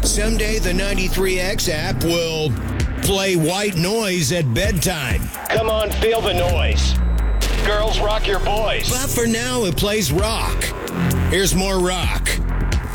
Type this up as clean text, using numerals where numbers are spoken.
Someday the 93X app will play white noise at bedtime. Come on, feel the noise. Girls, rock your boys. But for now, it plays rock. Here's more rock.